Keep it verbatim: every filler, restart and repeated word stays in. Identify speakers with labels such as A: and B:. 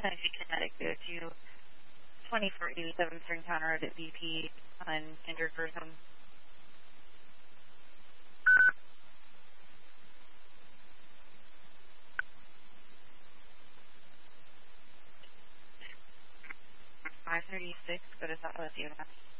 A: Tennessee Kinetic go to twenty-four eighty-seven Stringtown Road at B P on injured person. five thirty-six, go to Southwest U S.